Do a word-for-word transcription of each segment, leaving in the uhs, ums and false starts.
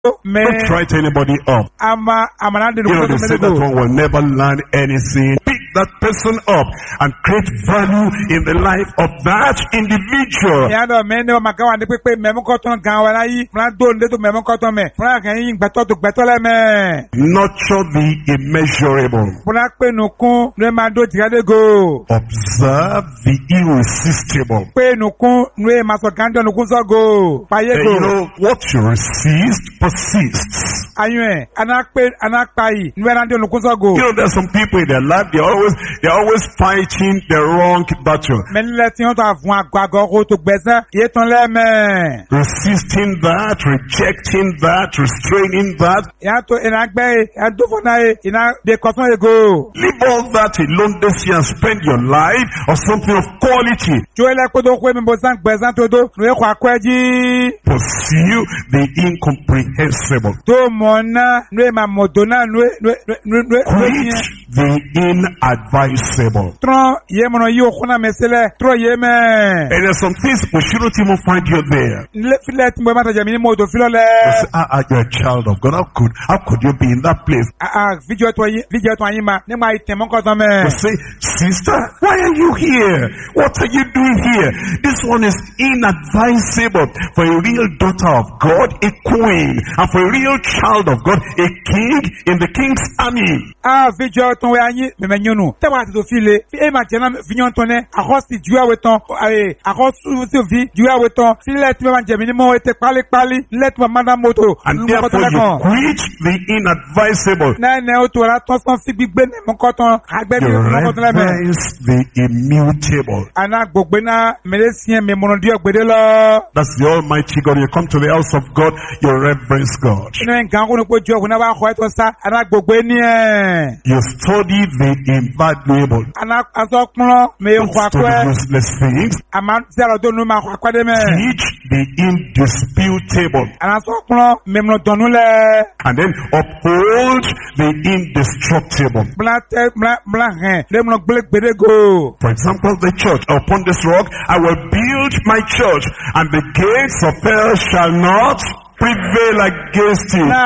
Don't write anybody up. You know, they say that one will never learn anything. Pick that person up and create value in the life of that individual. Nurture the immeasurable. Observe the irresistible. And you know, what you resist persists. You know, there's some people in their life, they're always, they're always fighting the wrong battle. Resisting that, rejecting that, restraining that. Leave all that alone this year and spend your life on something of quality. Pursue the incomprehensible. Quit the inadvisable. And there's some things we shouldn't even find you there. You say, ah, ah, you're a child of God. How could, how could you be in that place? You say, sister, why are you here? What are you doing here? This one is inadvisable. For a real daughter of God, a queen, and for a real child of God, a king in the king's army. And therefore you quit the inadvisable. You reverence the immutable. That's the Almighty God. You come to the house of God, you reverence God. You study the invaluable. Don't study useless things. Teach the indisputable. And then uphold the indestructible. For example, the church. Upon this rock I will build my church, and the gates of hell shall not prevail against it. And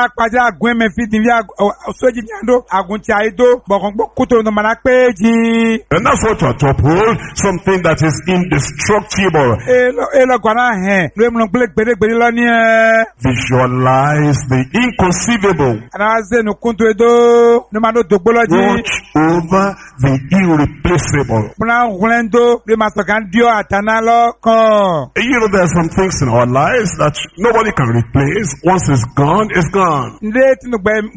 that's what you have to uphold, something that is indestructible. Visualize the inconceivable. Watch over the irreplaceable. You know, there are some things in our lives that nobody can replace. Once it's gone, it's gone. Watch over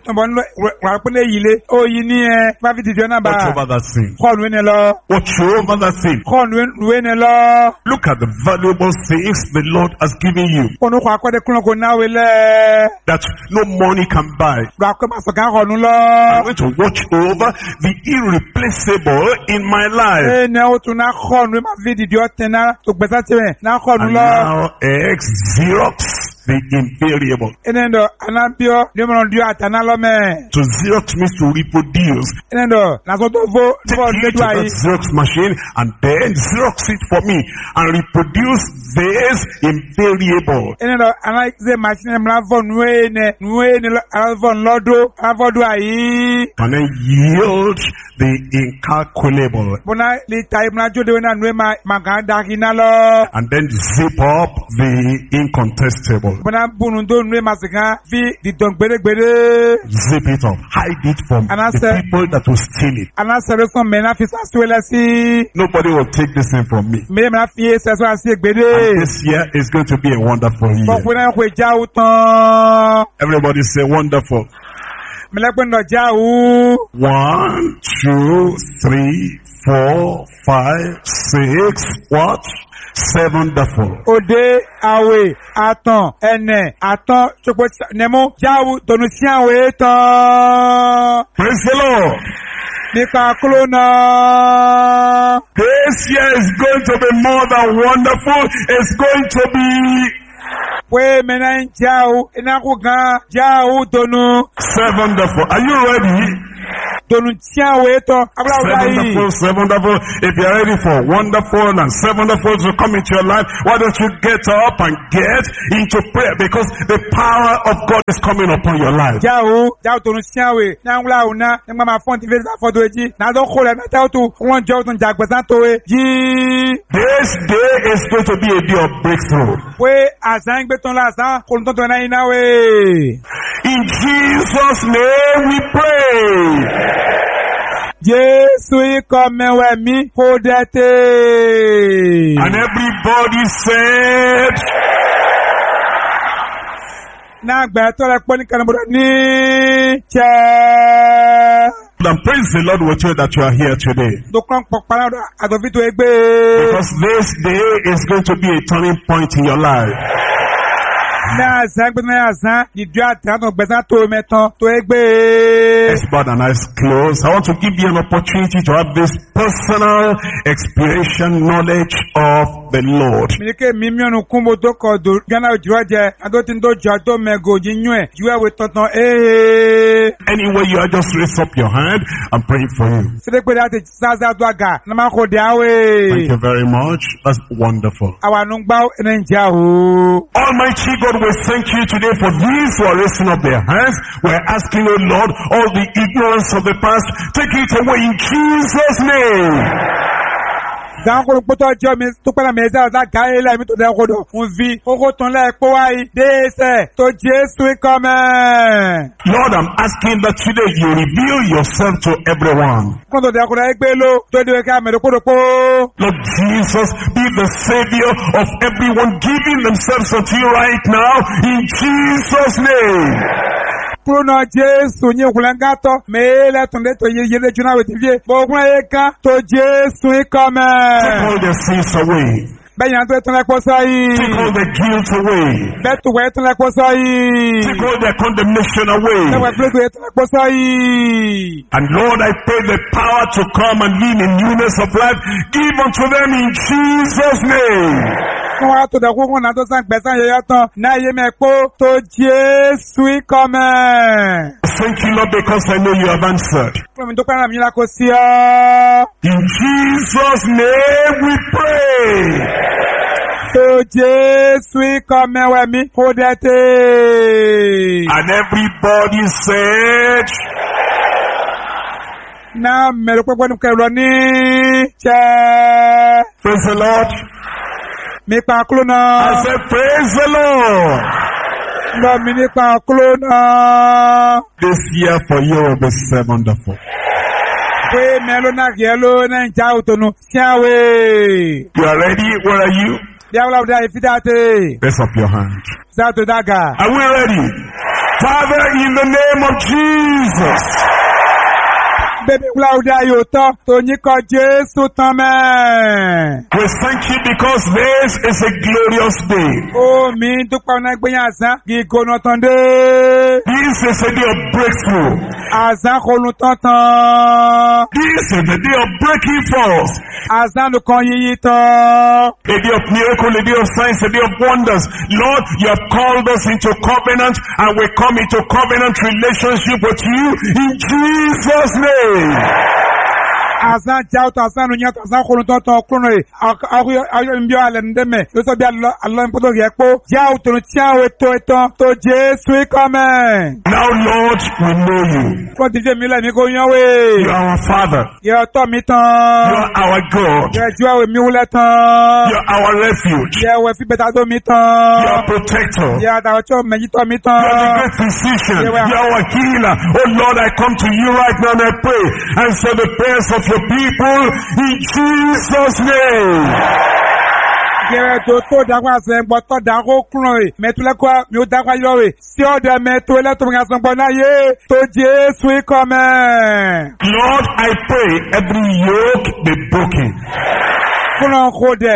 that thing. Watch over that thing. Look at the valuable things the Lord has given you that no money can buy. I'm going to watch over the irreplaceable in my life. And now X Xerox the invariable. To Xerox means to reproduce. Take it to that Xerox machine and then Xerox it for me and reproduce this invariable. And then yield the incalculable. And then zip up the incontestable. Zip it up. Hide it from the people that will steal it. Nobody will take this thing from me. And this year is going to be a wonderful year. Everybody say wonderful. One, two, three, four, five, six, what? Seven wonderful. Ode awe aton ene aton chokpo nemo jawu tonusian we ton. Praise the Lord. Nika klona. This year is going to be more than wonderful. It's going to be we mena jawu inakuga jawu tonu. Seven wonderful. Are you ready? tonu tia we to abla dai Wonderful, seven wonderful. If you're ready for wonderful and seven wonderful to come into your life, why don't you get up and get into prayer, because the power of God is coming upon your life. Jao, jao tonu tia we na ngla una ngba ma fon ti fe za fodo eji na do ko le meta to won jo tun jagbesan to we ji. This day is going to be a day of breakthrough. We azan gbe ton la san ko ton ton na ina we. In Jesus' name we pray. Jésus comme mi kodete. And everybody said, na gbe to le po ni kan bodo ni che. and praise the Lord with you that you are here today. Because this day is going to be a turning point in your life. It's bad and eyes closed. I want to give you an opportunity to have this personal experiential knowledge of the Lord. Anyway, you are just raise up your hand. I'm praying for you. Thank you very much. That's wonderful. Almighty God, we thank you today for these who are raising up their hands. We're asking, oh Lord, all the ignorance of the past, take it away in Jesus' name. Lord Jesus, be Lord, I'm asking that today you reveal yourself to everyone. Lord Jesus, be the Savior of everyone giving themselves unto you right now in Jesus' name. Prono Jesu nye kulangato mele tunde to yele juna wetivie boguna eka to Jesu ikome. Take all the sins away. Take all the guilt away. Take all the condemnation away. And Lord, I pray the power to come and live in newness of life. Give unto them in Jesus' name. Thank you, Lord, because I know you have answered. In Jesus' name we pray. And everybody said, praise the Lord. I said, praise the Lord. This year for you will be so wonderful. You are ready? Where are you? Raise up your hand. Are we ready? Father, in the name of Jesus. Baby, we thank you because this is a glorious day. This is a day of breakthrough. This is the day of breaking forth. A day of miracle, a day of signs, a day of wonders. Lord, you have called us into covenant, and we come into covenant relationship with you in Jesus' name. Azan jauta azan unya azan khonto to krono ayo ayo mbio alendeme yo so bi Allah mpodo yepo jauta no tiawe to to to Jesus come. Now Lord, we know you. Ko dije mi la mi go yan we. You are our Father. You are to mi tan. You are our God. You are mi wule tan. You are our refuge. You are fi beta do mi tan. You are protector. You are da cho meji to mi tan. You are the great physician. You are our healer. Oh Lord, I come to you right now and I pray. Answer the prayers of your people in Jesus' name. To to dagwa se gbo to dago kun e metule kwa mi o dagwa yo e si o de metule to nga so gbo na ye to Jesu come. Lord, I pray every yoke be broken. All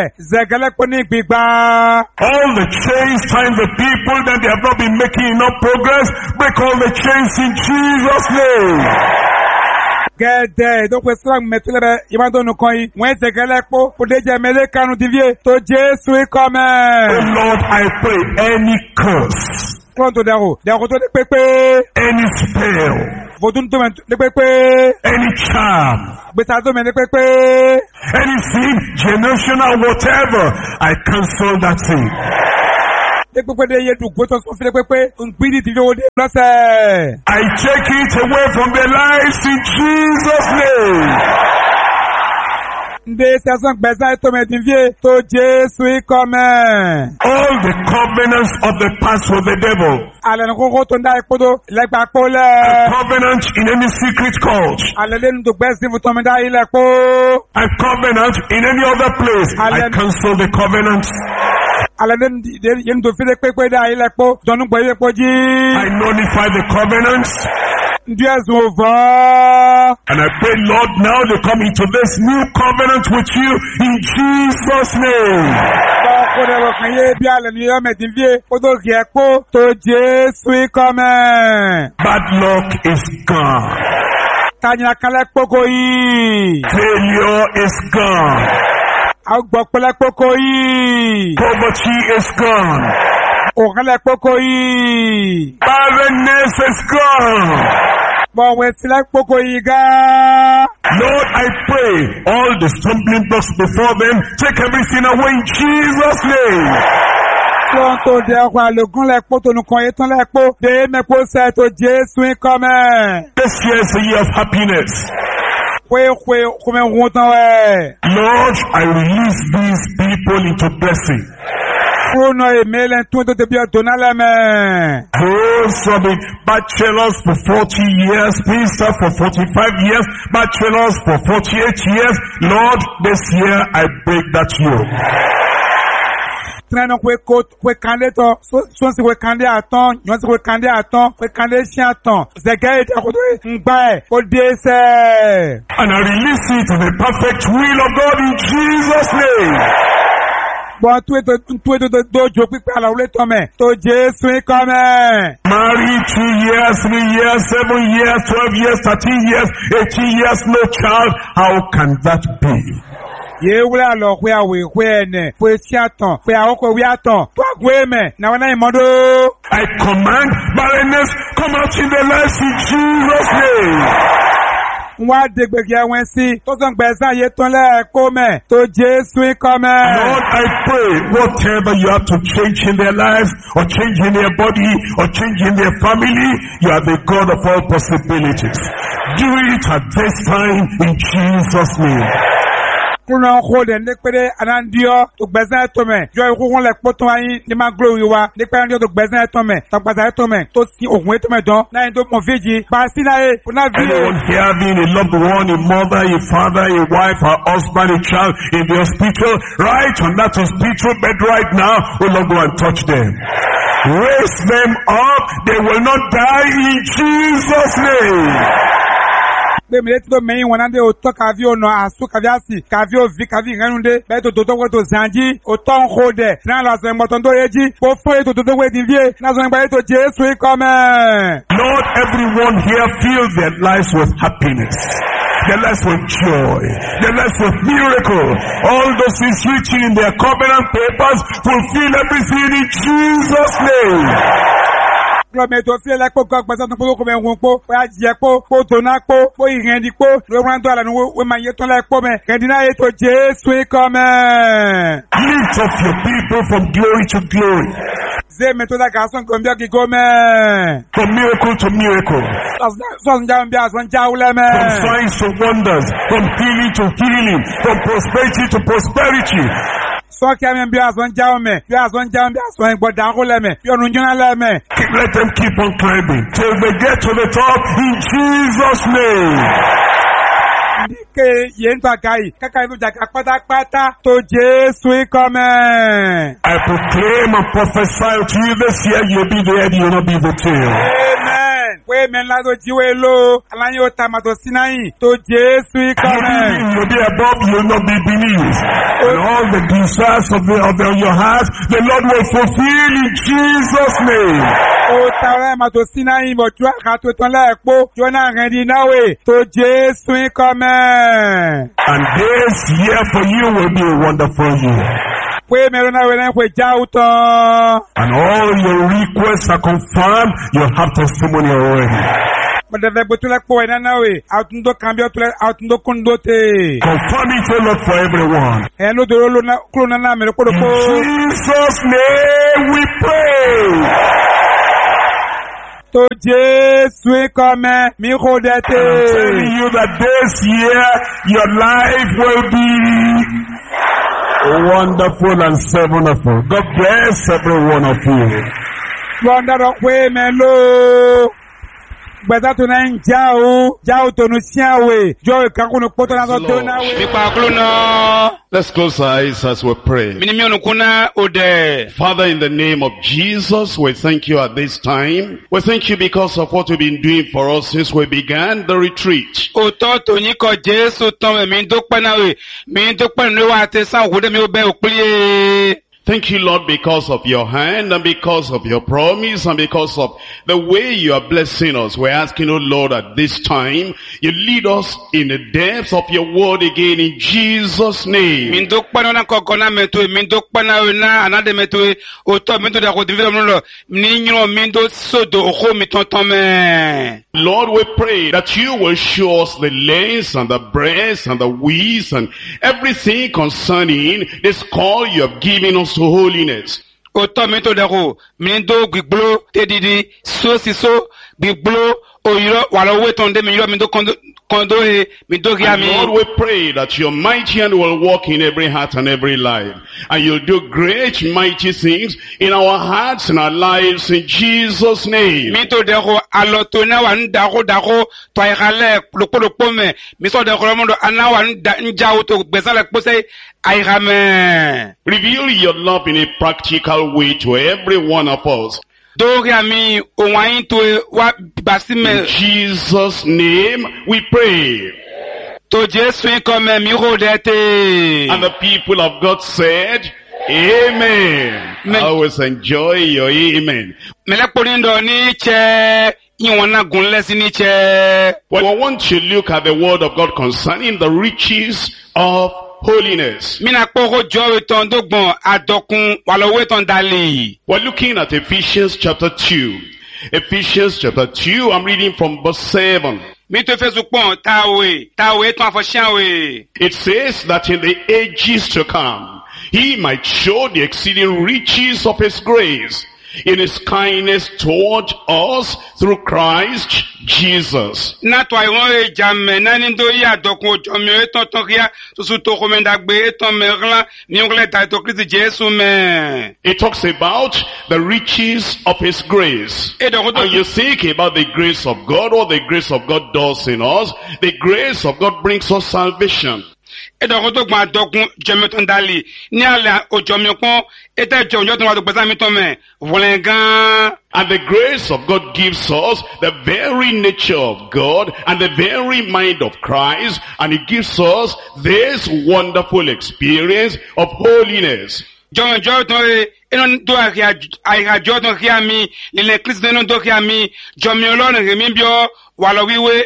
the chains tying the people that they have not been making enough progress, break all the chains in Jesus' name. Get there, don't put strong metal. You want to know coin when the Galapo, put the American Divier to Jesus come. Oh Lord, I pray any curse, any spell, Fotun tó mẹ́ ní pépé. Any charm. Gbèsè tó mẹ́ ní pépé. Anything generational, whatever, I cancel that thing. Ní pépé de yé dùgbò tó sọ fílẹ̀ pépé. Ngbìdì ti fi owó dé lọ́sẹ̀. I take it away from their lives in Jesus' name. Ndé sẹ́sán gbèsè tó mẹ́ ti fi tó Jésù ikọ̀mẹ́. All the covenants of the past with the devil. Alẹ́ ní kókó tó ń dá ipò tó lẹ́gbàá pọ̀ lẹ̀. Covenant in any secret cult. Alẹ́ lẹ́nu tó gbẹ́sì fún tọ́mi dá ilẹ̀ pọ̀. A covenant in any other place. I cancel the covenant. Alẹ́ lẹ́nu tó fi lé pépé dá ilẹ̀ pọ̀. Dọ́nù gbọ́ ilẹ̀ pọ̀ jí. I nullify the covenant. Ndiye zova. And I pray, Lord, now they come into this new covenant with you in Jesus' name. Bad luck is gone. Failure is gone. Poverty is gone. Barrenness is gone. Lord, I pray all the stumbling blocks before them, take everything away in Jesus' name. This year is a year of happiness. Lord, I release these people into blessing. Those who have been bachelors for forty years, ministers for forty-five years, bachelors for forty-eight years, Lord, this year I break that yoke. Treno kwe kot kwe kande to so si kwe kande aton yon si kwe kande aton kwe kande shi aton zegay te ko ngbae ko dese and I release it to the perfect will of God in Jesus' name. Bon tu eto tu eto do jo pipe ala ule tome to Jesu ikome. Married two years, three years, seven years, twelve years, thirteen years, eighteen years, no child. How can that be? Ye wule alo kwe awe kwe ene kwe si aton kwe awo kwe wi aton to agwe me na wana imodo. I command barrenness come out in the lives in Jesus' name. Nwa degbege wen si to son gbesa ye ton le ko me to Jesu ikome. Lord, I pray whatever you have to change in their lives or change in their body or change in their family, you are the God of all possibilities. Do it at this time in Jesus' name. Kuna khode nekpere anandio to gbesa to me jo ikun le poto ayin ni ma glory wa nekpere andio to gbesa to me to gbasa to me to si ogun to me don na ndo mo feji ba si na e kuna vi anyone here having a loved one, a mother, a father, a wife, a husband, a child in the hospital, right on that hospital bed right now, we will go and touch them, raise them up, they will not die in Jesus' name. Be me to me won ande o to ka vi o no asu ka vi asi ka vi o vi ka vi nganunde be to to to to zanji o ton khode na la se mo ton do yeji po fo e to to we di vie na so ngba e to Jesu ikome. Lord, everyone here fill their lives with happiness, their lives with joy, their lives with miracle. All those things written in their covenant papers, fulfill everything in Jesus' name. Glome to fi la po ko gbasa to po ko me hun po o ya je po po to na po po irin di po lo ran to ala ni we ma ye to la po me ke di na ye to Jesu ikome. Lift up your people from glory to glory. Ze me to da ga son ko mbia ki go me. From miracle to miracle. So nja mbia so nja ule me. From signs to wonders, from healing to healing, from prosperity to prosperity. So kame mbia so nja me, mbia so nja mbia so ngboda ko le me, yo nu njuna le me. Let them keep on climbing till they get to the top in Jesus' name. Ke yenta kai kaka ilu jaka pata pata to Jesu ikome. I proclaim and prophesy to you this year, you'll be the head, you'll not be the tail. Amen. We men la do jiwe lo alanyo tamato sinai to Jesu ikome. You'll be above, you'll not be beneath. And all the desires of, the, of the, your heart, the Lord will fulfill in Jesus' name. O tare mato sinai mo jwa ka to ton la epo jona rendi nawe to Jesu ikome. And this year for you will be a wonderful year. And all your requests are confirmed. You have testimony already. Mdeve botule kwa inana we. Autundo kambio tule autundo kundote. Confirm it, O Lord, for everyone. Eno dolo na klona na me ko In Jesus' name we pray. To Jesu come mi I'm rodete. telling you that this year your life will be wonderful and so wonderful. God bless every one of you. Wanda ro kwe melo. Gbeza to na nja o, ja o to no sia we. Jo e kan kuno poto na so to na we. Mi pa klono. Let's close our eyes as we pray. Mini mi onu kuna ode. Father, in the name of Jesus, we thank you at this time. We thank you because of what you've been doing for us since we began the retreat. O to to ni ko Jesu ton mi do pe na we. Mi do pe ni wa te san wo de mi o be o plié. Thank you, Lord, because of your hand and because of your promise and because of the way you are blessing us. We're asking, oh Lord, at this time, you lead us in the depths of your word again in Jesus' name. Mi do pe na ko ko na me to mi do pe na na anade me to o to mi to da ko divide mo lo. Ni nyo mi do sodo o ko mi ton ton me. Lord, we pray that you will show us the lengths and the breadths and the widths and everything concerning this call you have given us to holiness. Oto mi to dako, mi do gbigbo te didi, so si so, gbigbo, oyiro, wala we tonde mi yiro mi do kondo, kondo he, mi do And giami. Lord, we pray that your mighty hand will walk in every heart and every life. And you'll do great, mighty things in our hearts and our lives in Jesus' name. Mi to dako, alo to na wa ndako dako, to ay khale, loko loko me, mi so dako mondo ana wa nja uto, besale kpose, ay khame. Reveal your love in a practical way to every one of us. Do giami, o wain to wa basi In me, Jesus' name we pray. to Jesu come mi rodete. And the people of God said, Amen. Amen. I always enjoy your amen. Melekporindo ni che, iwana gunlesi ni che. Well, I want to look at the word of God concerning the riches of holiness. Mina kpoko jowe ton dogbon adokun walowe ton dali. We're looking at Ephesians chapter two. Ephesians chapter two, I'm reading from verse seven. Mi te fe zukpon tawe, tawe ton afoshanwe. It says that in the ages to come, he might show the exceeding riches of his grace in his kindness toward us through Christ Jesus. Na to ayon e jamme na ni do ya dokun ojo mi e ton ton kia susu to komenda gbe e ton merlan ni ongle ta to Christ Jesu me. It talks about the riches of his grace. E do And you think about the grace of God, what the grace of God does in us. The grace of God brings us salvation. E do ko to gba dokun jeme ton dali ni ala ojo mi pon e te jo jo ton wa do gbe sa mi ton me volen gan. And the grace of God gives us the very nature of God and the very mind of Christ. And it gives us this wonderful experience of holiness. John Jordan e eno do akia aika Jordan kia mi le Christ no do kia mi John mi Olorun re mi bio walo wiwe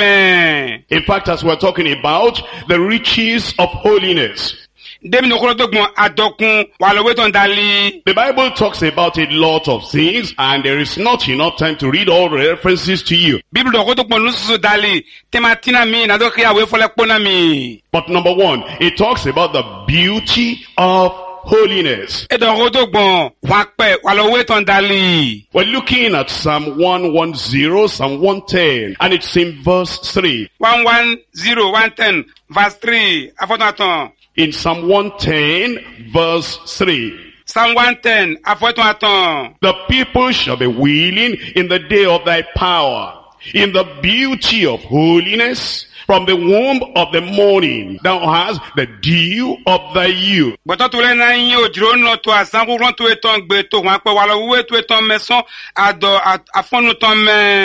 amen. In fact, as we're talking about the riches of holiness, Demi no ko dogbon adokun walo we ton dali. the Bible talks about a lot of things, and there is not enough time to read all the references to you. Bible do ko dogbon nusu dali tematina mi na do kia we fole pona mi. But number one, it talks about the beauty of holiness. E do ko dogbon wa pe walo we ton dali. We're looking at Psalm one ten, Psalm one ten, and it's in verse three. one one zero one ten verse three afotan. In Psalm one ten, verse three. Psalm one ten afotan. The people shall be willing in the day of thy power, in the beauty of holiness. From the womb of the morning, thou hast the dew of thy youth. Gbọ́tọ́ tó lẹ́nà yín òjìrò náà tó àsánwúrán tó ètò gbé tó wọ́n pẹ́ wà lọ wúwé tó ètò mẹ́sàn àdọ̀ àfọ́nù tán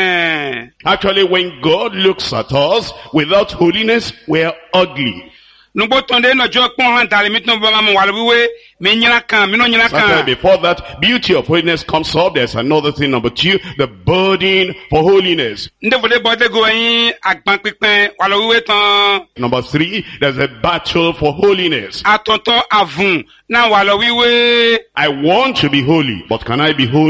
mẹ́. Actually, when God looks at us without holiness, we're ugly. Nugbo tó ń dé náà jọ pọ́n hàn tàrí mi tó ń bọ́ máa mọ̀ wà lọ wúwé mi nyina kan mi náà nyina Sometimes kan. before that beauty of holiness comes up, there's another thing, number two, the burden for holiness. Ndé fòdé bọ́dé go ẹyin àgbọn pípẹ́ wà lọ wúwé tán. Number three, there's a battle for holiness. Àtọ̀tọ̀ àvùn náà wà lọ wíwé. I want to be holy, but can I be holy?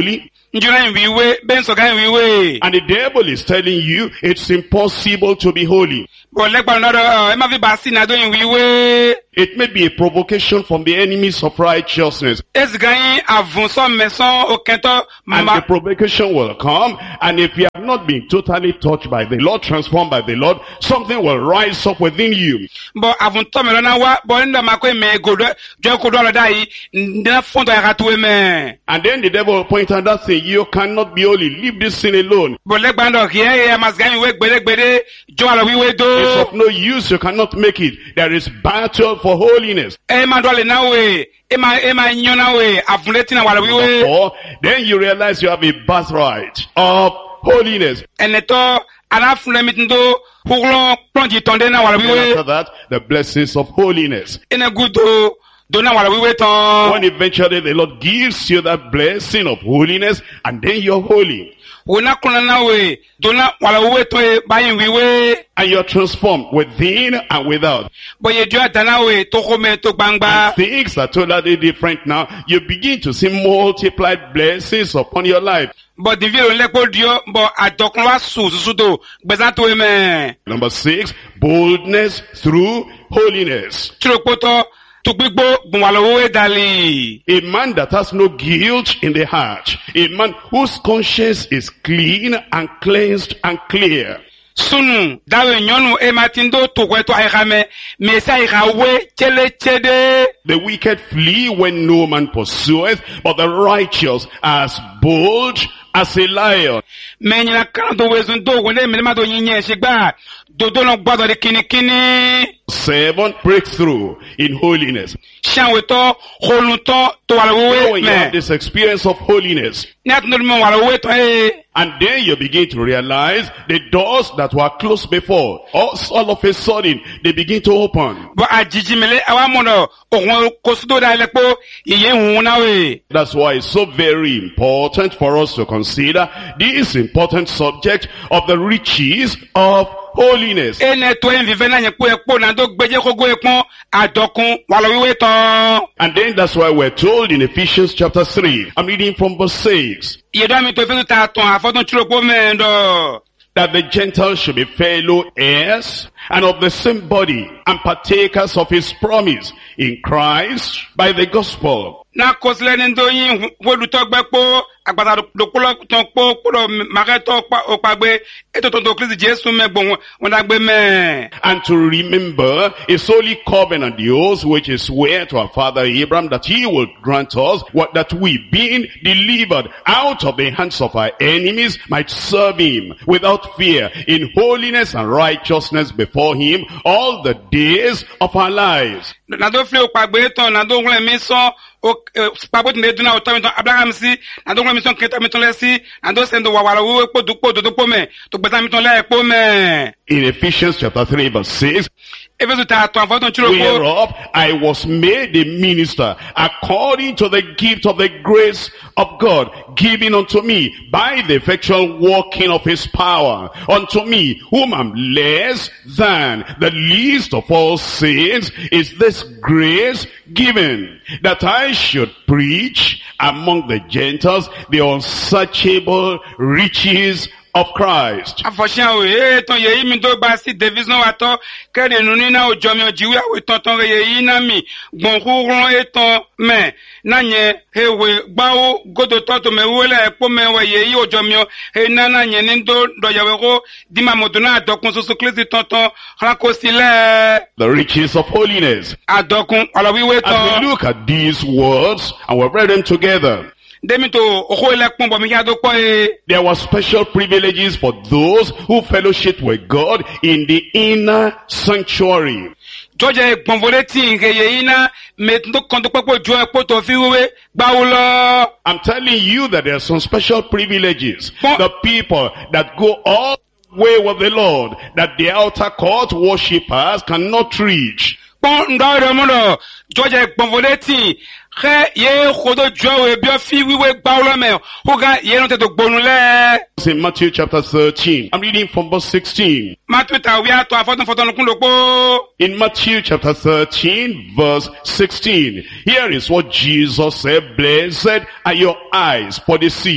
njuna wiwe ben so gan wiwe. And the devil is telling you it's impossible to be holy. Bo legba no do e ma fi ba si na do wiwe. It may be a provocation from the enemies of righteousness. Es gan avun so meson o kento And ma the provocation will come, and if you have not been totally touched by the Lord, transformed by the Lord, something will rise up within you. bo avun to me na wa bo nda ma ko me godo jo ko do lo dai na fon to ya tu me. And then the devil will point out that thing, you cannot be holy, leave this sin alone. Bo legba ndo ki e mas gan wiwe gbere gbere jo ala wiwe do. It's of no use, you cannot make it. There is battle for holiness. E ma do le na we e ma e ma nyo na we avun leti na wala wiwe. Or then you realize you have a birthright of holiness. Eneto ala fun mi ndo hurlon plonji tonde na wala And wiwe. after that, the blessings of holiness. Ene gudo do na wala wiwe ton. When eventually the Lord gives you that blessing of holiness, and then you're holy. Wona kuna na we do na wala wiwe to e bayin wiwe. And you're transformed within and without. Bo ye dio atana we to kome to gbangba. Things are totally different now. You begin to see multiplied blessings upon your life. Bo di vi o lepo dio bo adokun wa su su do gbeza to e me. Number six, boldness through holiness. Chiropoto to gbigbo gun wala wiwe dali. A man that has no guilt in the heart. A man whose conscience is clean and cleansed and clear. Sunu dawe nyonu e matindo to kweto aihame mesa ihawe chele chede. The wicked flee when no man pursueth, but the righteous are as bold as a lion. Menyina kan do wezun do wole minima do nyinye shigba do do no gbado de kini kini. Seven, breakthrough in holiness. Shanwe to holunto to wala wiwe When you have me. this experience of holiness, Net no mo wala wiwe to e. and then you begin to realize the doors that were closed before, all, all of a sudden, they begin to open. Bo ajiji mele awa mono ohun kosudo da lepo iye hun na we. That's why it's so very important for us to consider this important subject of the riches of holiness. Ene to en vive na nyepo epo na do gbeje kogo epon adokun wala wiwe to. And then that's why we're told in Ephesians chapter three, I'm reading from verse six, Yedo mi to fe ta ton afodun chiropo me ndo. that the Gentiles should be fellow heirs and of the same body and partakers of his promise in Christ by the gospel. Na kosle ni ndo yin wolu to gbe po agbata do polo ton po polo mare to pa o pagbe eto ton to Kristi Jesu me gbon won da gbe me. And to remember his holy covenant, the oath which is swear to our father Abraham, that he will grant us what that we, being delivered out of the hands of our enemies, might serve him without fear in holiness and righteousness before him all the days of our lives. Na do fle o pagbe ton na do won mi so o pagbo tin de duna o to mi ton Abraham si na do won mi son keta mi ton le si na do sendo wa wala wo po du po do po me to gbeta mi ton le po me. In Ephesians chapter three verse six, Efesu ta ton afodun chiropo. whereof I was made a minister according to the gift of the grace of God given unto me by the effectual working of his power, unto me whom am less than the least of all saints is this grace given, that I should preach among the Gentiles the unsearchable riches of Christ. Afoshan o e ton ye mi do ba si division wa to kere nu ni na ojo mi ojiwe awe ton ton ye yi na mi gbon kurun e ton me na nye hewe gbawo godo to to me wole epo me we ye yi ojo mi e na na nye ni do do yawe ko di ma moduna adokun soso Kristi ton ton ran ko sile The riches of holiness. adokun ala wiwe As we ton look at these words and we read them together, demi to oho ile pon bo mi ya do po e. there were special privileges for those who fellowship with God in the inner sanctuary. Georgia gbonvoleti nke ye ina me ndo kon do pepo jo epo to fi wewe gbawo lo. I'm telling you that there are some special privileges. But- The people that go all the way with the Lord, that the outer court worshippers cannot reach. Pon ndo re mo lo Georgia gbonvoleti ke ye khodo jo we bi o fi wewe gbawo lo me o ga ye no te to gbonu le. It's in Matthew chapter thirteen. I'm reading from verse sixteen. Matthew ta wi ato afodun fodun kun lo po. In Matthew chapter thirteen, verse sixteen, here is what Jesus said, blessed are your eyes for the see,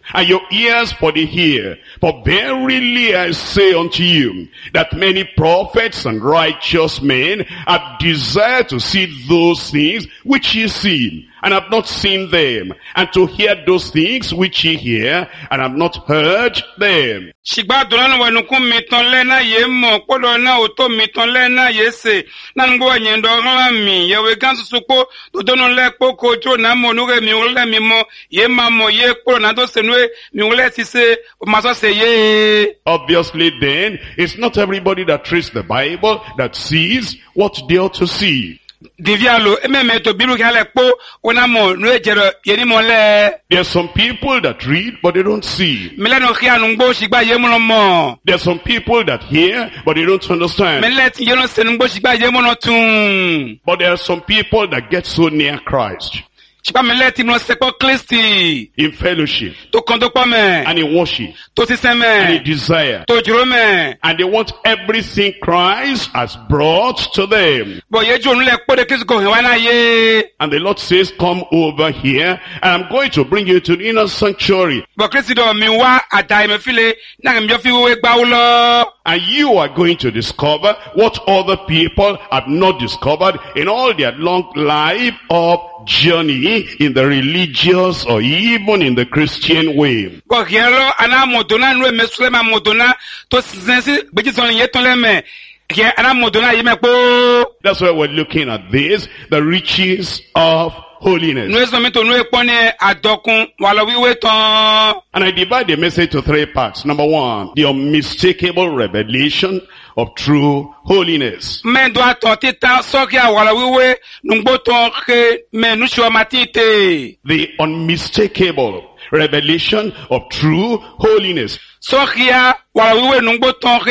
and your ears for the hear. For verily I say unto you, that many prophets and righteous men have desired to see those things which ye see, and have not seen them, and to hear those things which ye hear, and have not heard them. Shigba dolana wa nukun miton lena ye mo, kodo na oto miton lena ye se, nango wa nyendo rami, ye we gansu suko, do dono le poko jo na mo nuge mi ule mi mo, ye mamo ye kodo na do senwe, mi ule si se, maso se ye. Obviously then, it's not everybody that reads the Bible that sees what they ought to see. Divialo, ememe to bilu kale po, ona mo nwe jero yeni mo le. There are some people that read, but they don't see. Mele no kia nungbo shigba ye mo no mo. There are some people that hear, but they don't understand. Mele ti yeno se nungbo shigba ye mo no tun. But there are some people that get so near Christ. Shigba mele ti mo sepo Kristi. In fellowship. To kondo pa me. And in worship. To siseme. And in desire. To jiro me. And they want everything Christ has brought to them. Bo ye jo nle po de Kristo ko hewana ye. And the Lord says, come over here, and I'm going to bring you to the inner sanctuary. Bo Kristo do mi wa adai me file, na mi jo fi we gba ulo. And you are going to discover what other people have not discovered in all their long life of journey in the religious or even in the Christian way. Bo hielo ana modona nwe mesulema modona to sensi beji son ye ton le me. Here ana modona ye me po. That's why we're looking at this, the riches of holiness. And I divide the message to three parts. Number one, the unmistakable revelation of true holiness. The unmistakable revelation of true holiness. Number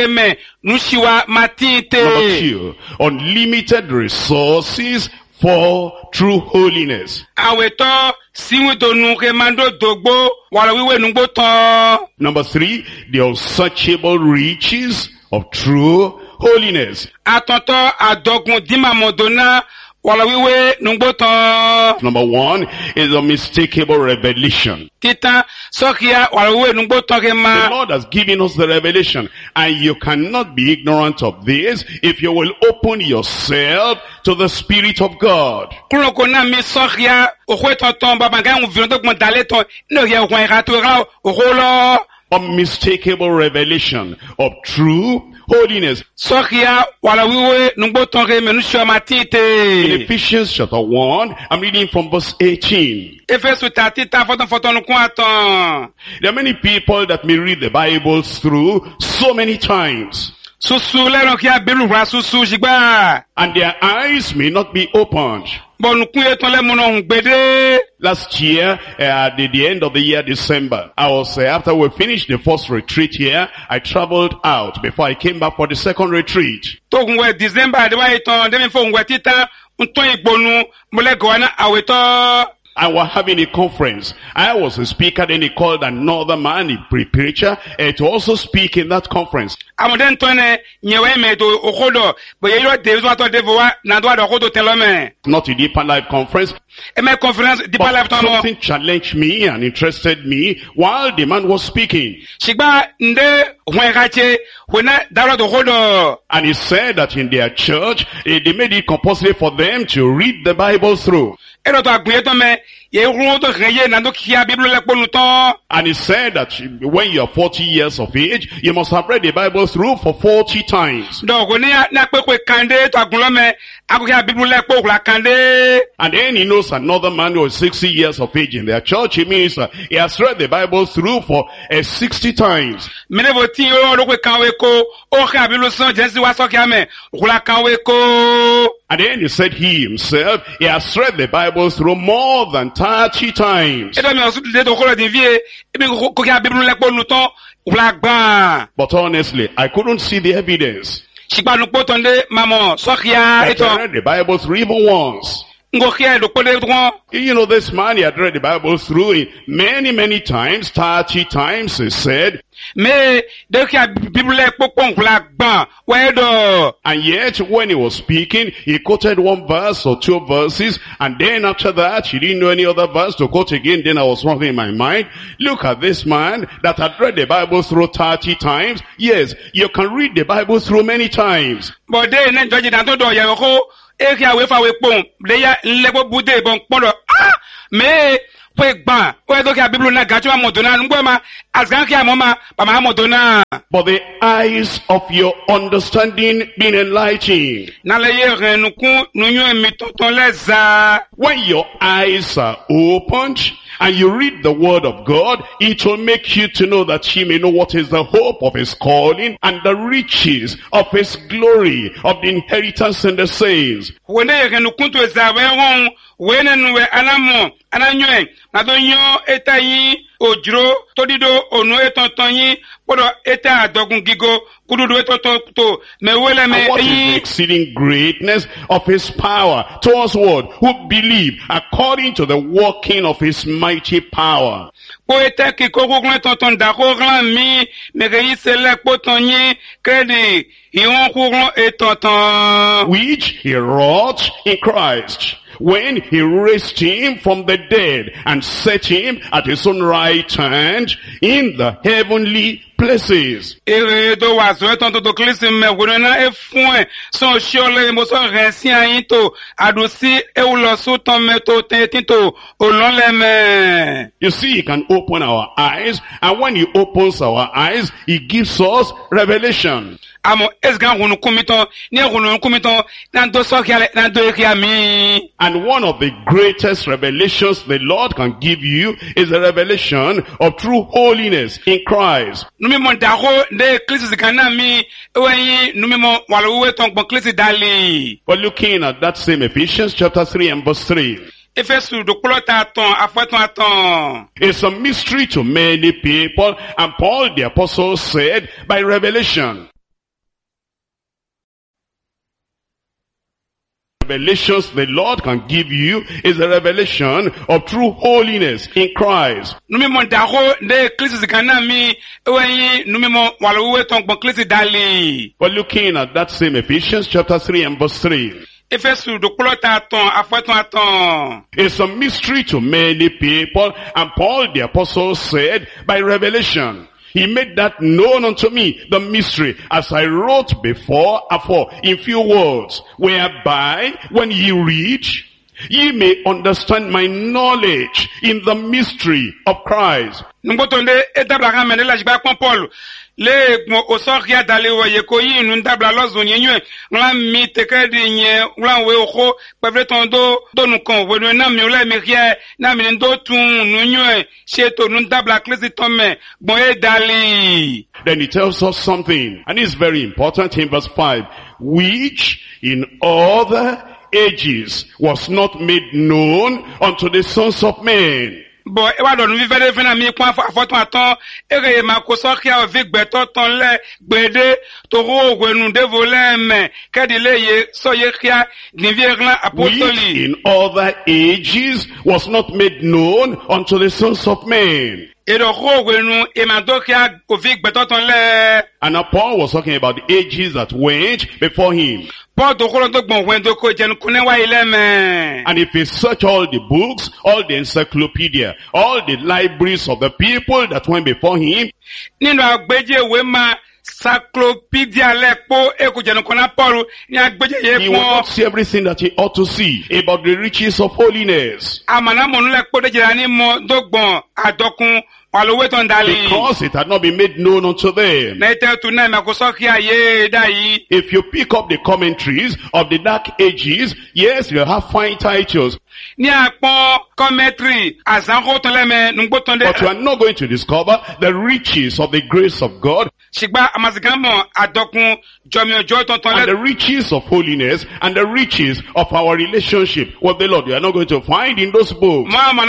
two, unlimited resources for true holiness. Number three, the unsearchable riches of true holiness. Number one is a unmistakable revelation. The Lord has given us the revelation, and you cannot be ignorant of this if you will open yourself to the Spirit of God. Unmistakable revelation of true holiness. In Ephesians chapter one, I'm reading from verse eighteen. There are many people that may read the Bible through so many times, and their eyes may not be opened. Last year, uh, at the, the end of the year, December, I was, uh, after we finished the first retreat here, I traveled out before I came back for the second retreat. I was having a conference. I was a speaker, then he called another man, a preacher, uh, to also speak in that conference. Not a Deeper Life conference. But something challenged me and interested me while the man was speaking. And he said that in their church, they made it compulsory for them to read the Bible through. And he said that when you are forty years of age, you must have read the Bible through for forty times. And then he knows another man who is sixty years of age in their church. He means uh, he has read the Bible through for uh, sixty times. And then he said he himself, he has read the Bible through more than thirty times. But honestly, I couldn't see the evidence. I read the Bible through even once. ngokia do pode dron. You know, this man, he had read the Bible through it many, many times, thirty times, he said. Mais de kia Bible pokon la gban, ouais do. And yet, when he was speaking, he quoted one verse or two verses, and then after that, he didn't know any other verse to quote again. Then I was wondering in my mind, look at this man that had read the Bible through thirty times. Yes, you can read the Bible through many times. But then, then judge that do ya ko e kia we fa we pon. De ya lebo bude bon pondo. Ah, mais But the eyes of your understanding being enlightened. When your eyes are opened and you read the word of God, it will make you to know that you may know what is the hope of his calling and the riches of his glory, of the inheritance in the saints. Ananywe na donyo etayi ojro todido onu etontonyi podo eta adogun gigo kududu etotonto mewele me. And what is the exceeding greatness of his power towards what? Who believe according to the working of his mighty power. Po eta ki kokoglan tonton da kokoglan mi megeyi sele potonyi kredi yon kokoglan etonton. Which he wrought in Christ, when he raised him from the dead and set him at his own right hand in the heavenly places. Ere do wazo tonto to klisi me wona e fun so shole mo so rensi ayin to adusi e ulo so ton me to tinto olonle me. You see, he can open our eyes, and when he opens our eyes, he gives us revelation. Amo esgan hunu kumito ni hunu kumito na do so kiale na do kiami. And one of the greatest revelations the Lord can give you is a revelation of true holiness in Christ. Numi mo dago de Christ kana mi ewen numi mo walo ton bon Christ dali. We're looking at that same Ephesians chapter three and verse three. It's a mystery to many people, and Paul the apostle said, by revelation. Revelations the Lord can give you is a revelation of true holiness in Christ. We're looking at that same Ephesians chapter three and verse three. It's a mystery to many people, and Paul the apostle said, by revelation. He made that known unto me, the mystery, as I wrote before, afore, in few words, whereby, when ye read, ye may understand my knowledge in the mystery of Christ. Le osokia dale wo yekoyi nundabla lozo nyenwe ngla mi tekedi nye ngla we oho pevetondo donu kon wenu na mi ola mi rie na mi ndo tun nunwe sheto nundabla klesi tome boye dali. Then he tells us something, and it's very important in verse five, which in other ages was not made known unto the sons of men. Bon, e wa do nu vivere fena mi kwa foton aton ere ma ko so kia o vigbe to ton le gbede to ro gwenu de volem kedile ye so ye kia ni vierlan apostoli. In other ages was not made known unto the sons of men. And now Paul was talking about the ages that went before him. And if you search all the books, all the encyclopedia, all the libraries of the people that went before him, you will not see everything that he ought to see about the riches of holiness. Because it had not been made known unto them. If you pick up the commentaries of the dark ages, yes, you'll have fine titles. But you are not going to discover the riches of the grace of God and the riches of holiness and the riches of our relationship with the Lord. You are not going to find in those books.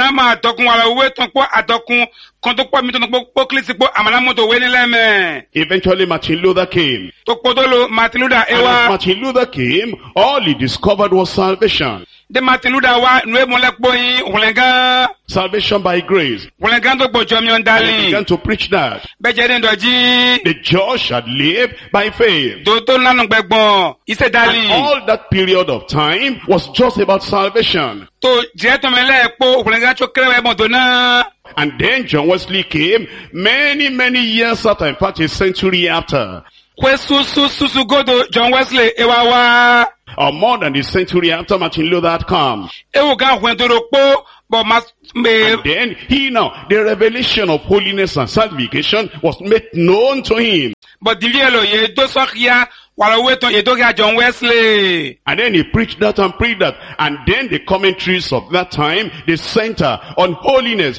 Eventually Martin Luther came. And as Martin Luther came, all he discovered was salvation. De Martin Luther wa nwe mo le po yin wulenga. Salvation by grace. Wulenga to gbojo mi And he ondali. began to preach that. Beje den doji. The just shall live by faith. Do to nanu gbegbon. Ise And dali. all that period of time was just about salvation. To je to mele po wulenga cho krewe mo dona. And then John Wesley came many, many years after, in fact a century after. Kwe su su su su godo John Wesley ewa wa. Or more than a century after Martin Luther had come. Ewu ga hwen to ro po bo mas me And then he now, the revelation of holiness and sanctification was made known to him. but divielo ye do sokia wala weton ye do ga John Wesley. And then he preached that and preached that. And then the commentaries of that time, they center on holiness.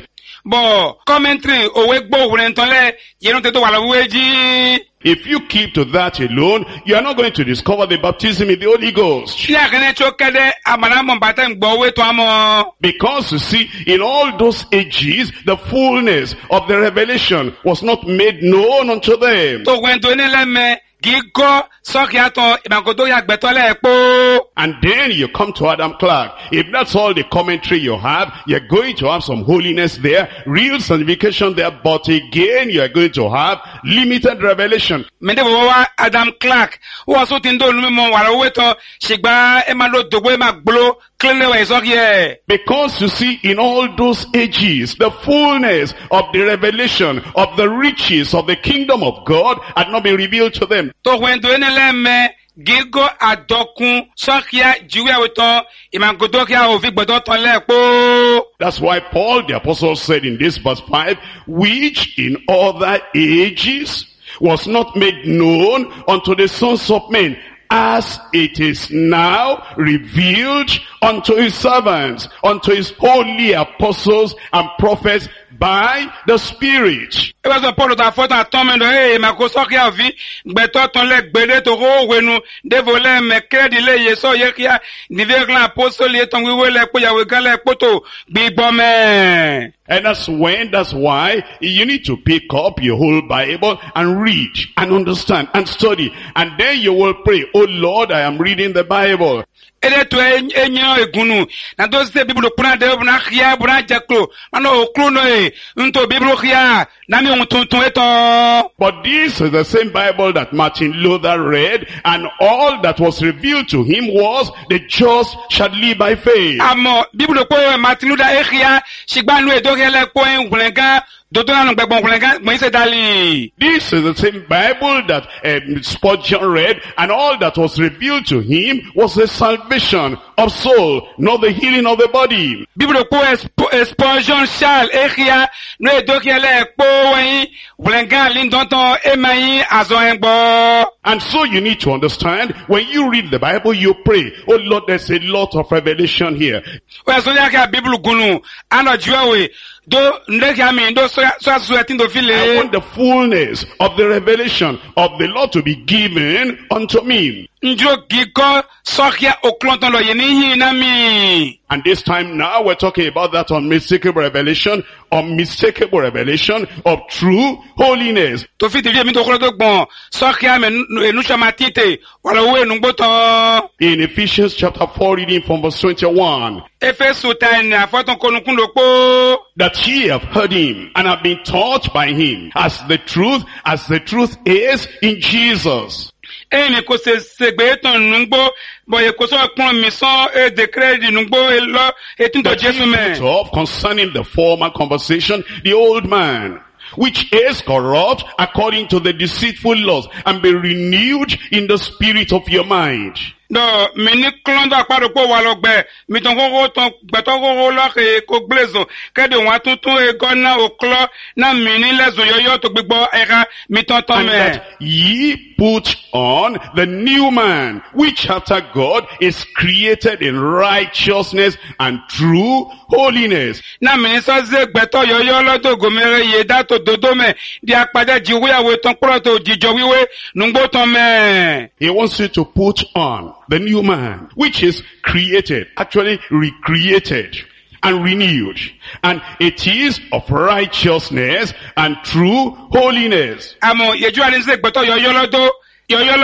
Bo commentary owe gbo wulenton le ye no te to wala weji. If you keep to that alone, you are not going to discover the baptism in the Holy Ghost. Ya kene cho kede amana mo bata ngbo we to amo. Because you see, in all those ages, the fullness of the revelation was not made known unto them. To wen to ni le me gigo sokia to ibangodo ya gbeto le po. And then you come to Adam Clark. If that's all the commentary you have, you're going to have some holiness there, real sanctification there, but again, you're going to have limited revelation. Mende bo wa Adam Clark wo so tin do lu mo wala we to sigba e ma lo dogbo e ma gblo clean we sokie. Because you see, in all those ages, the fullness of the revelation of the riches of the kingdom of God had not been revealed to them. To wen to ni le me gigo adokun sokia jiwe awoton imangodo kia o fi gbodo ton le po. That's why Paul the apostle said in this verse five, which in other ages was not made known unto the sons of men, as it is now revealed unto his servants, unto his holy apostles and prophets by the Spirit. E wa so Paul ta foto aton do e ma ko sokia vi gbeto ton le gbede to ho wenu de vole me kredi le ye so ye kia ni ve gran apostle ye ton wiwe le po ya we gan le poto gbigbo me. And that's when, that's why you need to pick up your whole Bible and read and understand and study. And then you will pray, oh Lord, I am reading the Bible. Ede to enyo egunu na do se biblo kuna de na khia buna jaklo ana oklo no e nto biblo khia na mi untun eto. But this is the same Bible that Martin Luther read, and all that was revealed to him was the just shall live by faith. Amo biblo ko Martin Luther e khia sigba nu e do hele ko en gulenga dodo na gbegbon gulenga mo ise dali. This is the same Bible that um, Spurgeon read, and all that was revealed to him was the salvation of soul, not the healing of the body. Biblo ko Spurgeon Charles e khia nu e do hele po wen gulenga lindonton e mai azo engbo. And so you need to understand, when you read the Bible, you pray, oh Lord, there's a lot of revelation here. We so ya ka Bible gunu ano jiwe do ndeka mi do so so so tin do I file. want the fullness of the revelation of the Lord to be given unto me. Njo giko sokia oklonton lo yeni na mi. And this time now we're talking about that unmistakable revelation, unmistakable revelation of true holiness. To fit vie mi to kolo to gbon sokia me enu chamatite wala we nu gboton. In Ephesians chapter four, reading from verse twenty-one. Efesu tan afoton konukun lo po. That ye have heard him and have been taught by him, as the truth, as the truth is in Jesus. Emi ko se segbe ton nungbo boye ko so pon mi so e de credit nungbo e lo e tin to That Jesu ye me. put off concerning the former conversation, the old man, which is corrupt according to the deceitful laws, and be renewed in the spirit of your mind. Do mi ni klondo aparo po wa lo gbe mi ton gogo ton gbe to gogo lo ke ko glezo ke de wa tuntun e gona oklo na mi ni lezo yoyo to gbigbo era mi ton ton And me. that ye put on the new man, which after God is created in righteousness and true holiness. Na mi ni so ze gbe to yoyo lo to go mere ye da to dodo me di apada jiwe awe ton pro to jijo wiwe nungbo ton me. He wants you to put on the new man, which is created, actually recreated and renewed. And it is of righteousness and true holiness. Amo yeju ani se gbe to yoyo lo do yoyo lo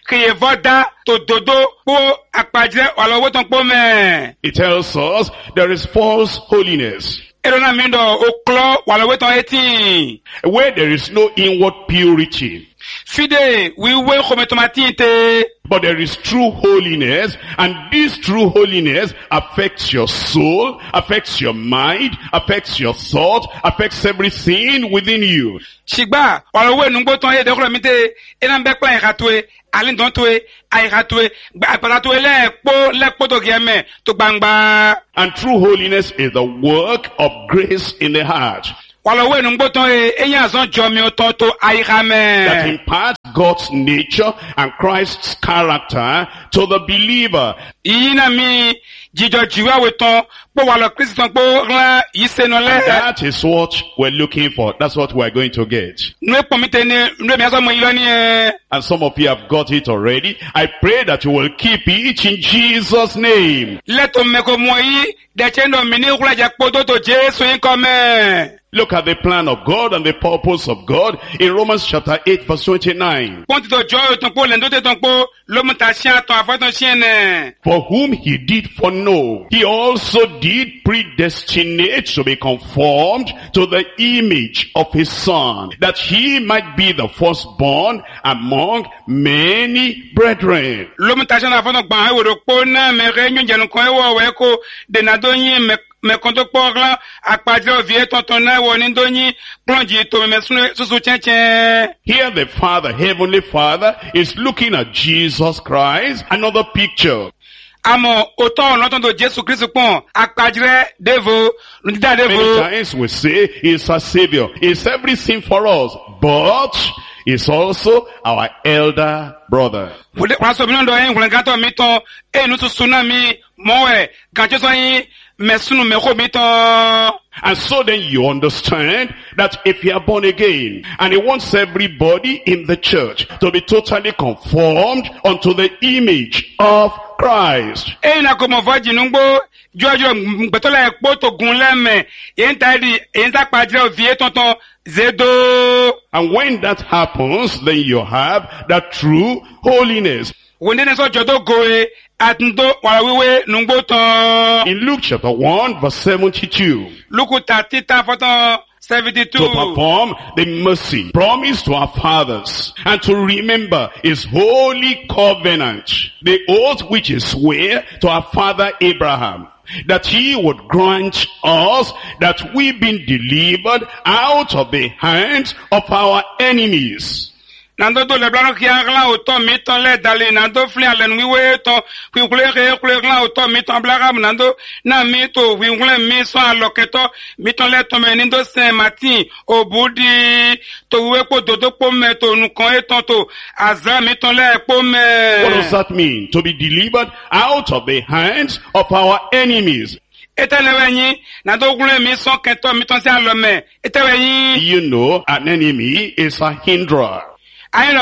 kìí vọ́dá tó dodo kó àpàjẹ́ wàlọ́wọ́ tán pọ́ mẹ́. It tells us there is false holiness, Èrò náà mi dọ̀ ó klọ́ wàlọ́wọ́ tán etí. where there is no inward purity. Fide wíwé xometomati te. But there is true holiness, and this true holiness affects your soul, affects your mind, affects your thought, affects everything within you. Shigba wàlọ́wọ́ nùgbò tán yẹ dẹ́kọ̀rọ̀ mi te. Ena mbẹ́ kpla ìhàtúwe, alindọ́ntúwe, àìhàtúwe, àpàtàtúwe lẹ́ẹ̀kpó lẹ́ẹ̀kpó tó gẹ̀ẹ́mẹ̀ tó gbangba. And true holiness is the work of grace in the heart Wàlọ́wọ́ nùgbò tán yẹ ẹ̀yìn àzán jọmi ọ̀tọ̀ tó àìhàmẹ́. that imparts God's nature and Christ's character to the believer. Ìyí náà mi jíjọ jìwáwé tán pé wàlọ́ Kristi tán pé rán yìí sẹ́nu lẹ́. That is what we're looking for. That's what we're going to get. Nue pọ̀mítẹ́ ni nue mi asọ́ mọ ìlọ ni ẹ. And some of you have got it already. I pray that you will keep it in Jesus' name. Lẹ́tọ̀ mẹ́kọ̀ mọ yìí dẹ̀tsẹ̀ náà mi ní ìkúlẹ̀jẹ̀ kpọ́dọ̀ tó Jésù yín kọ́ mẹ́. Look at the plan of God and the purpose of God in Romans chapter eight verse twenty-nine. Pọ́ǹtì tó jọ́ yóò tán pé lẹ́ńdó tẹ̀ tán pé lómùtà ṣíà tán àfọ́tán ṣíà nẹ̀. For whom he did foreknow, he also did predestinate to be conformed to the image of his son, that he might be the firstborn among many brethren. Lómùtà ṣíà àfọ́tán gbọ̀n ẹ̀wòrò pé náà mẹ́rẹ́ ẹ̀yún jẹ̀nu kan ẹ̀wọ̀ wẹ̀ kó dènà tó yín mẹ́ mẹ́kàntó pọ́ọ́rán àpàdé òfìyé tọ̀tàn náà wọ̀ ní dóyìn plọ́ǹjì tó mẹ́mẹ́ súnsún chẹ́chẹ́. Here the Father, Heavenly Father, is looking at Jesus Christ, another picture. Àmọ́ òótọ́ ọ̀nà tó ń do Jésù Kristu pọ̀n àpàdé Dévo lùdídà Dévo. Many times we say he's our Savior, he's everything for us, but he's also our elder brother. Wàá sọ mi náà dọ̀ ẹ́ ìwòrán gàtọ̀ mi tán ẹ̀yìn tuntun náà mi mọ́ ẹ̀ gàtọ́ sọ yín mẹ́sùnù mẹ́kọ́ mi tán. And so then you understand that if you are born again, and he wants everybody in the church to be totally conformed unto the image of Christ. Ẹ̀yin náà kò mọ̀ fọ́ jìnnúgbó jọjọ gbẹ̀tọ́lá ẹ̀kpó tó gun lẹ́mẹ̀ yẹn ta di yẹn ta pàdé òfìyé tọ̀tàn zédó. And when that happens, then you have that true holiness. Wòndé ní sọ jọdọ̀ goe àtúntò wàrà wíwé nùgbó tán. In Luke chapter one verse seventy-two. Lukuta títà fọ́tàn seventy-two. To perform the mercy promised to our fathers, and to remember his holy covenant, the oath which he sware to our father Abraham, that he would grant us that we being delivered out of the hands of our enemies. Nando do leblano ki agla auto miton le dali nando fli alen wiwe to ki kule ke kule gla auto miton blagam nando na mito wi kule mi so aloketo miton le to menindo Saint Martin obudi to we po dodo po me to nu kan eton to azra miton le po me. What does that mean? To be delivered out of the hands of our enemies. Etenewenyi nando kule mi so kento miton se alome etewenyi. You know, an enemy is a hinderer. And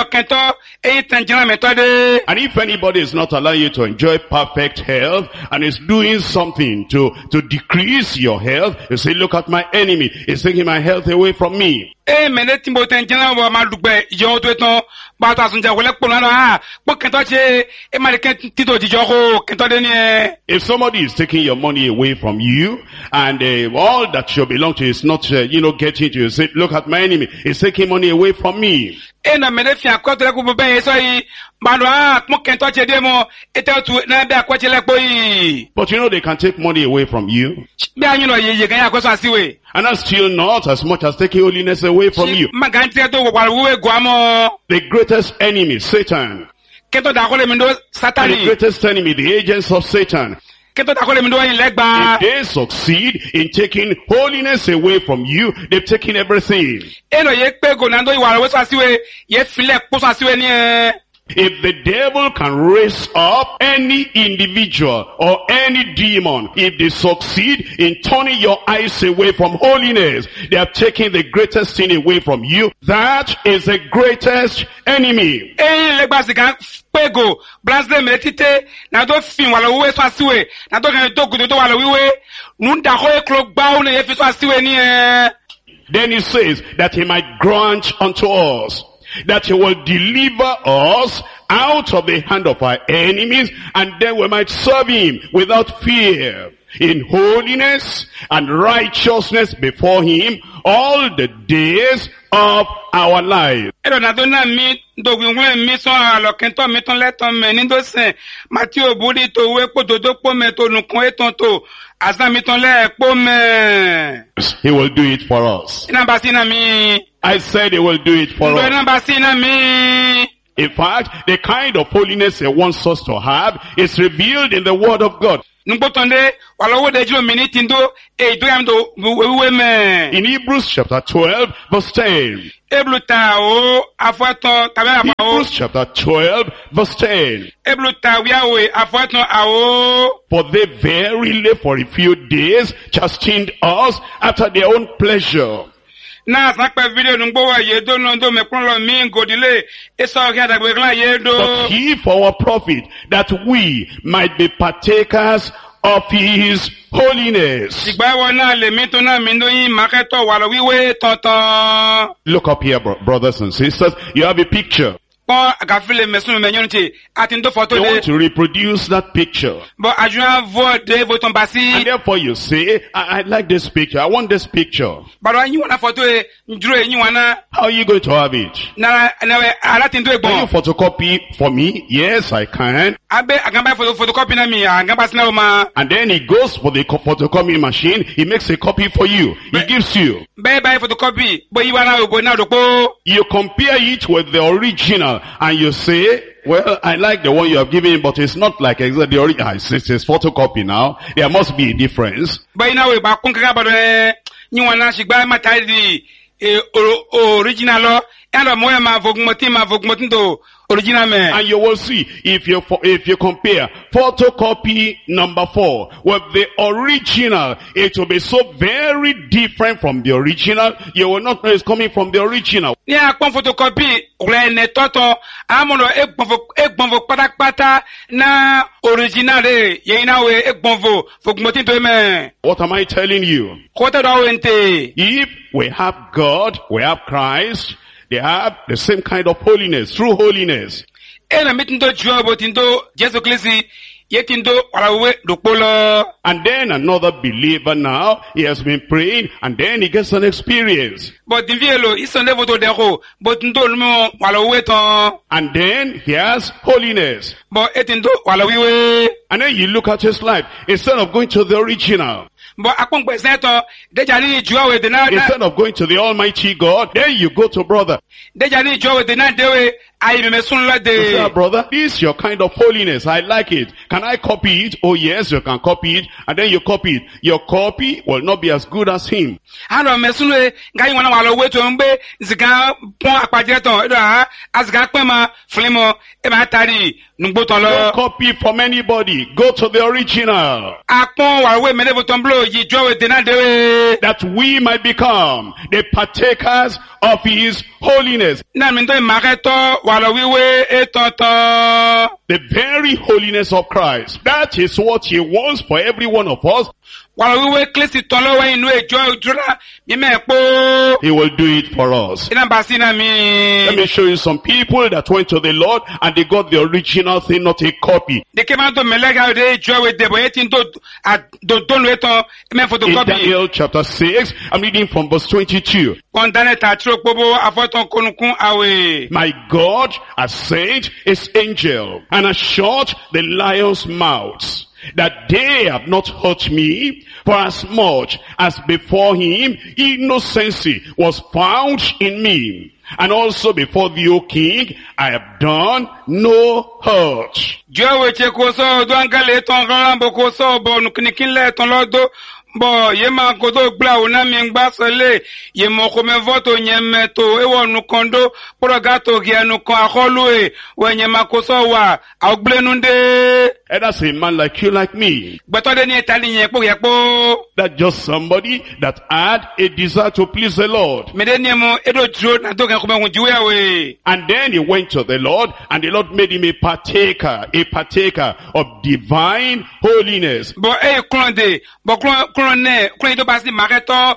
if anybody is not allowing you to enjoy perfect health and is doing something to, to decrease your health, you say, look at my enemy. He's taking my health away from me. Eh, mene timbo tenjana wa malugbe yo to eton ba ta sunja wole polo na ha po kento che e mari ken tito di jogo kento de ni. If somebody is taking your money away from you and uh, all that you belong to is not uh, you know getting to you, say, look at my enemy, he's taking money away from me. E na mene fi akoto le ku be e so yi ba do ha po kento che de mo ete tu na be akoche le po yi. But you know they can take money away from you. Be anyu no ye ye kan akoso asiwe. And that's still not as much as taking holiness away from you. The greatest enemy, Satan. And the greatest enemy, the agents of Satan. If they succeed in taking holiness away from you, they've taken everything. If the devil can raise up any individual or any demon, if they succeed in turning your eyes away from holiness, they have taken the greatest thing away from you. That is the greatest enemy. Then he says that he might grant unto us that he will deliver us out of the hand of our enemies, and then we might serve him without fear, in holiness and righteousness before him all the days of our life. He will do it for us. I said he will do it for us. In fact, the kind of holiness he wants us to have is revealed in the Word of God. In Hebrews chapter twelve, verse ten. Hebrews chapter twelve, verse ten. For they verily for a few days chastened us after their own pleasure. But he for our profit, that we might be partakers of his holiness. Look up here, brothers and sisters. You have a picture. You want to reproduce that picture. And therefore you say, I, I like this picture. I want this picture. How are you going to have it? Can you photocopy for me? Yes, I can. And then he goes for the photocopy machine. He makes a copy for you. He gives you. You compare it with the original. And you say, well, I like the one you have given, but it's not like exactly the original. It's, it's photocopy now. There must be a difference. And you will see, if you if you compare photocopy number four with the original, it will be so very different from the original. You will not know it's coming from the original. What am I telling you? If we have God, we have Christ, they have the same kind of holiness, true holiness. And then another believer now, he has been praying, and then he gets an experience. And then he has holiness. And then you look at his life, instead of going to the original, instead of going to the Almighty God, then you go to brother. You say, brother, this is your kind of holiness. I like it. Can I copy it? Oh yes, you can copy it. And then you copy it. Your copy will not be as good as him. Don't copy from anybody. Go to the original. That we might become the partakers of his holiness. The very holiness of Christ. That is what he wants for every one of us. He will do it for us. Let me show you some people that went to the Lord and they got the original thing, not a copy. In Daniel chapter six, I'm reading from verse twenty-two. My God has sent his angel and has shut the lions' mouths, that they have not hurt me, for as much as before him innocency was found in me. And also before thee, O king, I have done no hurt. Bo yema kodo gbla una mi ngba sele yemo ko me voto nyemeto e wonu kondo progato gianu ko akolu e wenyema ko so wa agblenu And that's a man like you, like me. That just somebody that had a desire to please the Lord. And then he went to the Lord, and the Lord made him a partaker, a partaker of divine holiness.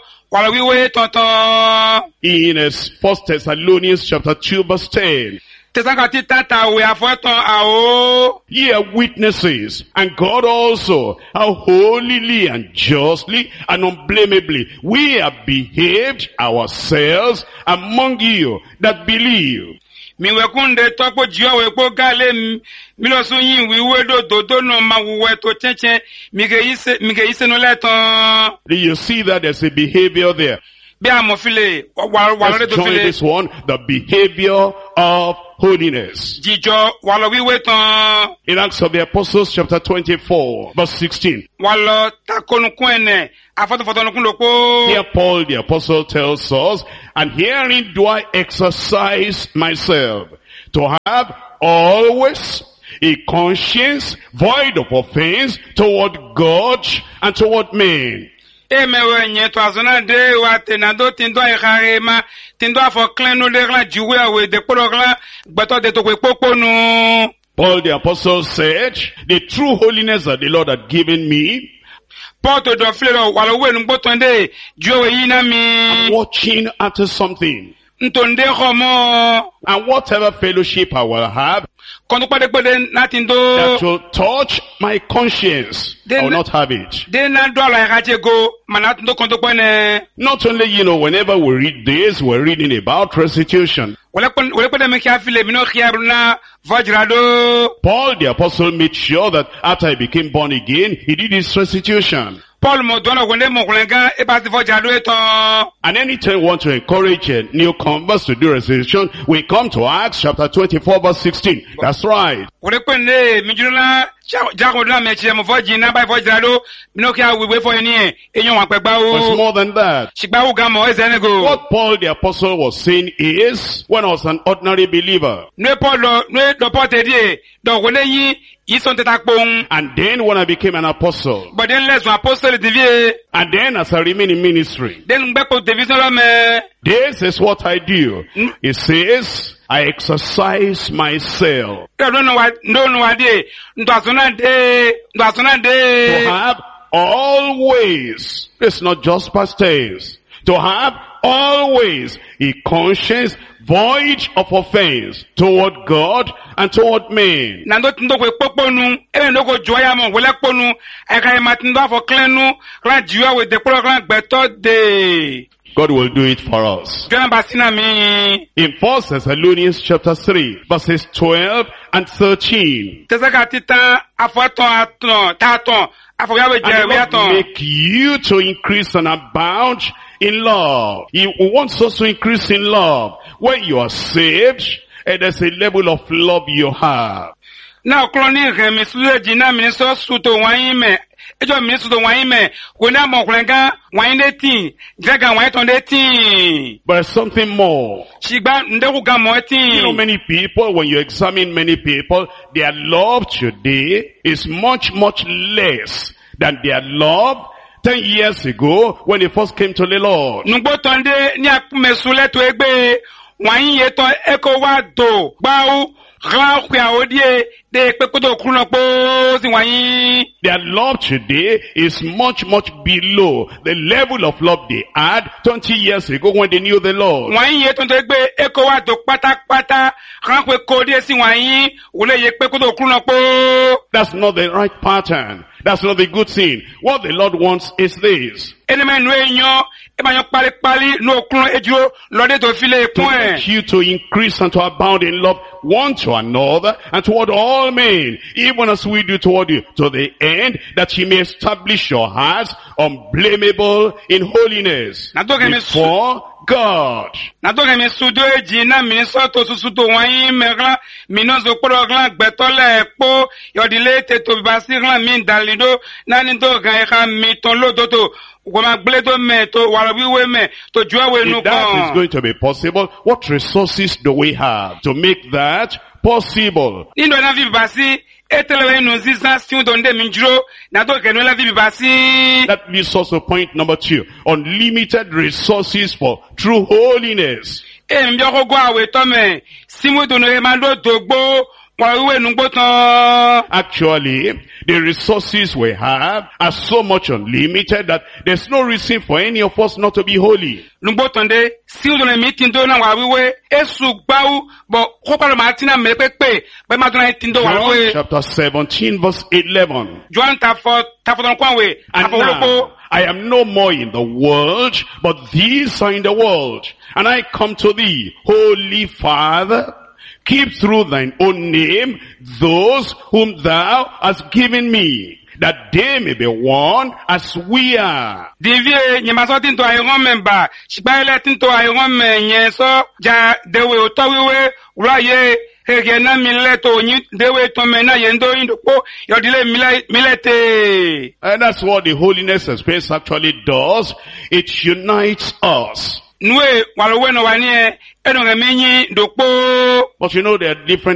In First Thessalonians chapter two verse ten. tesaka titata we afoton ao. Ye are witnesses, and God also, how holily and justly and unblameably we have behaved ourselves among you that believe. Mi wekunde topo jiwa wepo gale mi lo sun yin wiwe do dodo no ma wuwe to chenchen mi ge ise mi ge ise no leton. Do you see that there's a behavior there? Be amofile wa wa Let's join this one, the behavior of holiness. Jijo wa lo wiwe ton. In Acts of the Apostles chapter twenty-four verse sixteen. Wa lo takonu kwene afoto foto no kun lopo. Here Paul the apostle tells us, and herein do I exercise myself, to have always a conscience void of offense toward God and toward men. Emewe nye to azona de wa tenado tindo iharema tindo afo kleno de la juwe awe de porogla gbeto de to kwe poponu. Paul the apostle said, the true holiness that the Lord had given me, Paul to do flero walo we ngbotonde juwe yina mi. watching after something, Ntonde homo and whatever fellowship I will have kondo pade pade that natindo will touch my conscience, I will not have it. de na do ala gache go manatindo kondo pone. Not only, you know, whenever we read this, we're reading about restitution. Wale pon wale pade me kia file mino khiaruna vajrado. Paul the apostle made sure that after he became born again, he did his restitution. Paul mo dono wende mo kulenga e ba ti vajrado eton. And anytime we want to encourage uh, new converts to do restitution, we come to Acts chapter twenty-four verse sixteen. That's right. Wale pende mijuna jago na mechi mo voji na ba vajrado mino kia we we for eni e enyo wa pegba It's o. more than that. Shigba u gamo ezenego. What Paul the apostle was saying is, when I was an ordinary believer, Ne Paul ne do pote die do wole yin yison teta pon. and then when I became an apostle, But then let's apostle divie. and then as I remain in ministry, Then mbeko division la me. this is what I do. It says, I exercise myself No no wa no no wa de. Ndo asona de ndo asona to de. have always, it's not just past tense, to have always a conscience void of offense toward God and toward men. Na ndo ndo kwe poponu e ndo ko joya mo wele ponu e ka ma tindo afo klenu ran jiwa we de program gbeto de. God will do it for us. Jona basina mi. In First Thessalonians chapter three, verses twelve and thirteen. Tesaka tita afo aton aton taton afo ya we And je the we Lord aton. make you to increase and abound in love. He wants us to increase in love. When you are saved, and there's a level of love you have. Na okroni re mi suye jina mi so suto wan me. Ejo mi suto wan me. Ko na mo klenga wan de tin. Jaga wan ton de tin. But there's something more. Shigba ndeku ga mo You know, tin. many people, when you examine many people, their love today is much, much less than their love ten years ago when they first came to the Lord. Nugbo tonde ni akume sule to egbe. Wan ye to eko wa do. Gbawo ran kwa odie de pe ko do kuno po si wan yin. Their love today is much, much below the level of love they had twenty years ago when they knew the Lord. Wan ye to egbe eko wa do pátápátá ran pe ko die si wan yin. Wole ye pe ko do kuno po. That's not the right pattern. That's not the good thing. What the Lord wants is this. Eneme nu enyo e ba yan pali pali no kun ejuro lode to file To pon e. make you to increase and to abound in love one to another and toward all men, even as we do toward you, to the end that he may establish your hearts unblameable in holiness Na doge me su before God. na doge me su do eji na mi so to susu to wan yin me ran mi no zo poro ran gbeto le po yodile te to ba si ran mi dalido na ni do gan e kan mi ton lo do to ko ma gble to me to wala wiwe me to juwa we nu If that is kan. going to be possible, what resources do we have to make that possible? Ni do na vi ba si etele nu zizan si do nde mi juro na do ke no la vi ba si. That leads us to point number two. Unlimited resources for true holiness. E mbyo ko gwa we to me simu do no e ma do dogbo wa wiwe nungbo ton. Actually, the resources we have are so much unlimited that there's no reason for any of us not to be holy. Nungbo ton de si udone mi tindo na wa wiwe esu gbawu bo kokoro ma tina me pepe be ma don tindo wa John wiwe. chapter seventeen verse eleven. John ta fo ta fo don kwanwe And now, I am no more in the world, but these are in the world. And I come to thee, Holy Father, keep through thine own name those whom thou hast given me, that they may be one as we are. Divie nyemaso tinto ayon memba, shibale tinto ayon menye so ja dewe otowiwe uraye hegena mileto nyi dewe to mena yendo indoko yodile milete. And that's what the holiness experience actually does. It unites us. Nwe walowe no wanie eno ngemenyi dokpo. But you know there are different